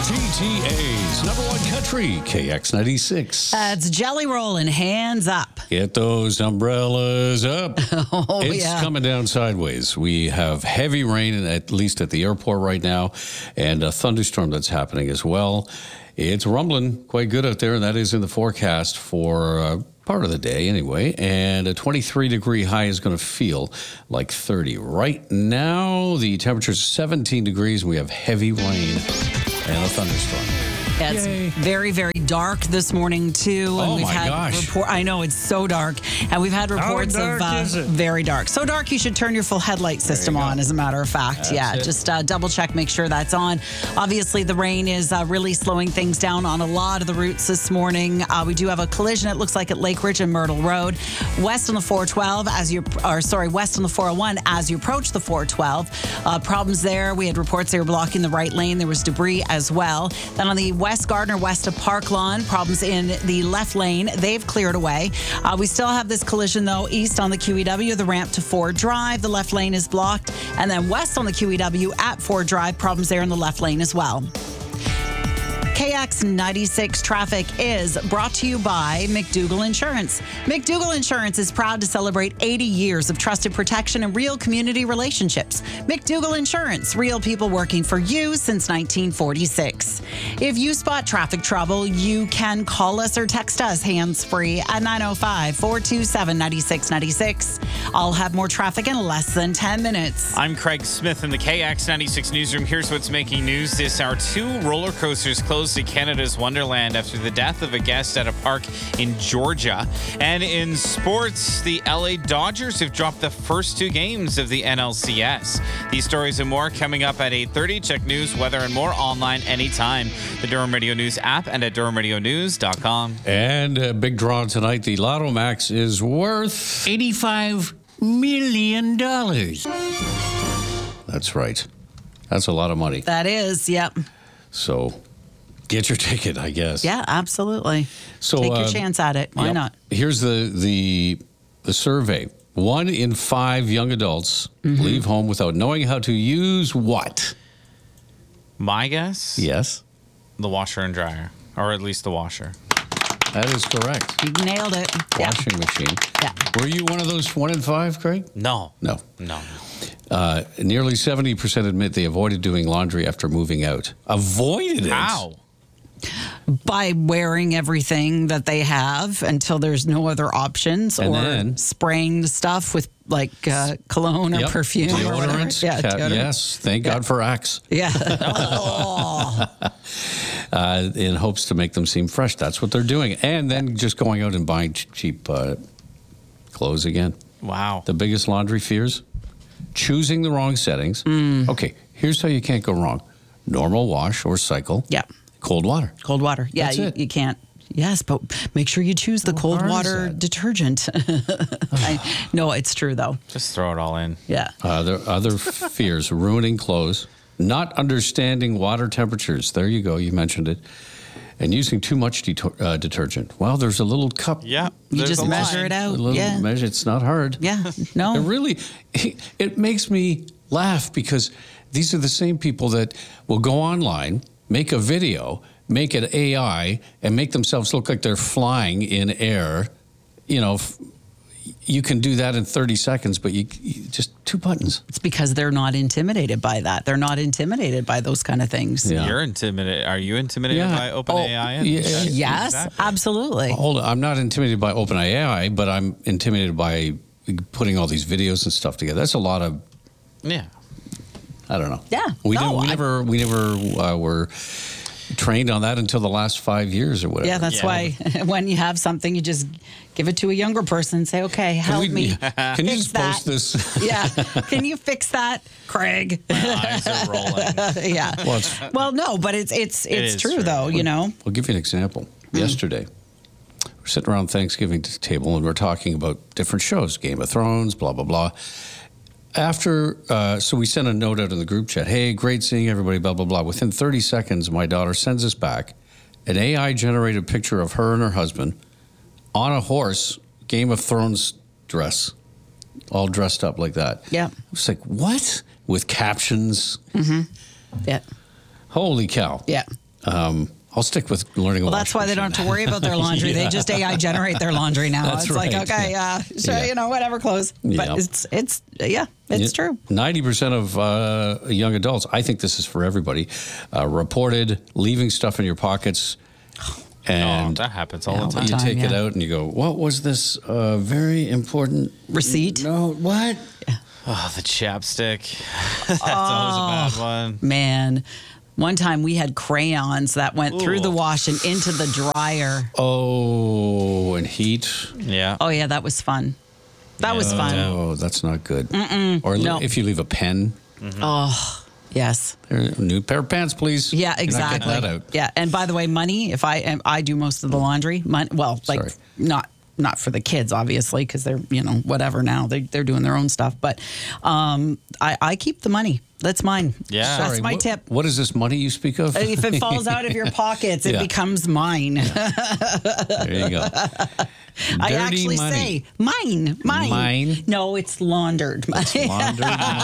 KTTA's number one country, KX96. It's Jelly Rollin', hands up. Get those umbrellas up. It's yeah. coming down sideways. We have heavy rain, at least at the airport right now, and a thunderstorm that's happening as well. It's rumbling quite good out there, and that is in the forecast for part of the day anyway. And a 23-degree high is going to feel like 30. Right now, the temperature is 17 degrees. We have heavy rain and a thunderstorm. Yeah, it's Yay. very, very dark this morning, too. And Oh, my gosh. I know, it's so dark. And we've had reports dark is it? very dark. So dark, you should turn your full headlight system on, as a matter of fact. That's it. Just double check, make sure that's on. Obviously, the rain is really slowing things down on a lot of the routes this morning. We do have a collision, it looks like, at Lake Ridge and Myrtle Road. West on the 412, west on the 401 as you approach the 412. Problems there. We had reports they were blocking the right lane. There was debris as well. Then on the West Gardner, west of Park Lawn, problems in the left lane. They've cleared away. We still have this collision, though, east on the QEW, the ramp to Ford Drive. The left lane is blocked. And then west on the QEW at Ford Drive, problems there in the left lane as well. KX96 traffic is brought to you by McDougall Insurance. McDougall Insurance is proud to celebrate 80 years of trusted protection and real community relationships. McDougall Insurance, real people working for you since 1946. If you spot traffic trouble, you can call us or text us hands-free at 905-427-9696. I'll have more traffic in less than 10 minutes. I'm Craig Smith in the KX96 newsroom. Here's what's making news this hour. 2 roller coasters closed to Canada's Wonderland after the death of a guest at a park in Georgia. And in sports, the LA Dodgers have dropped the first 2 games of the NLCS. These stories and more coming up at 8:30. Check news, weather, and more online anytime. The Durham Radio News app and at durhamradionews.com. And a big draw tonight. The Lotto Max is worth $85 million. That's right. That's a lot of money. That is, yep. So get your ticket, I guess. Yeah, absolutely. So take your chance at it. Why yep. not? Here's the survey. 1 in 5 young adults leave home without knowing how to use what? My guess? Yes. The washer and dryer. Or at least the washer. That is correct. You nailed it. Yeah. Washing machine. Yeah. Were you one of those 1 in 5, Craig? No. No. Nearly 70% admit they avoided doing laundry after moving out. Avoided it? How? By wearing everything that they have until there's no other options, And or then- spraying the stuff with like cologne or Yep. perfume or whatever. Deodorant. Yeah, deodorant. Yes. Thank God for Axe. Yeah. Oh. In hopes to make them seem fresh. That's what they're doing. And then just going out and buying cheap clothes again. Wow. The biggest laundry fears? Choosing the wrong settings. Okay, here's how you can't go wrong. Normal wash or cycle. Yeah. Cold water. Cold water. Yeah, That's it. you can't. Yes, but make sure you choose the cold hard is water that? detergent. No, it's true, though. Just throw it all in. Yeah. Other fears, ruining clothes, not understanding water temperatures. There you go, you mentioned it. And using too much detergent. Well, there's a little cup. Yeah. You there's just a measure line. it out. A little Yeah. measure. It's not hard. Yeah. No. It makes me laugh because these are the same people that will go online, make a video, make it AI, and make themselves look like they're flying in air. You know, you can do that in 30 seconds, but you just 2 buttons. It's because they're not intimidated by that. They're not intimidated by those kind of things. Yeah. You're intimidated. Are you intimidated Yeah. by OpenAI? yeah. Yes, Exactly. absolutely. Hold on, I'm not intimidated by OpenAI, but I'm intimidated by putting all these videos and stuff together. That's a lot of, Yeah. I don't know. Yeah. We No, never were trained on that until the last 5 years or whatever. Yeah, that's why when you have something, you just give it to a younger person and say, okay, help me. Can you fix just post this? Yeah. Can you fix that, Craig? My eyes are rolling. Yeah. Well, no, but it's is true, true. though, you know. I'll give you an example. Yesterday, we're sitting around Thanksgiving table and we're talking about different shows, Game of Thrones, blah, blah, blah. So we sent a note out in the group chat, hey, great seeing everybody, blah, blah, blah. Within 30 seconds, my daughter sends us back an AI-generated picture of her and her husband on a horse, Game of Thrones dress, all dressed up like that. Yeah. I was like, what? With captions. Yeah. Holy cow. Yeah. I'll stick with learning. Well, that's why they don't have to worry about their laundry. They just AI generate their laundry now. That's it's right. like, okay, so, whatever clothes. Yeah. But it's true. 90% of young adults, I think this is for everybody, reported leaving stuff in your pockets. And that happens all all the the time. you time, take it yeah. out and you go, what was this very important Receipt? No, what? Oh, the chapstick. That's always a bad one. Man, one time we had crayons that went through the wash and into the dryer. Oh, and heat. Yeah. Oh, yeah, that was fun. That was fun. Oh, that's not good. Or No. if you leave a pen, Oh, yes. a new pair of pants, please. Yeah, You're not getting exactly. that out. Yeah, and by the way, money. If I do most of the laundry. Sorry. Not for the kids, obviously, because they're whatever now. They're doing their own stuff. But I keep the money. That's mine. Yeah. that's Sorry, my what- tip. What is this money you speak of? If it falls out of your pockets, it Yeah. becomes mine. There you go. I Dirty actually money. say mine. Mine? No, it's laundered. Laundered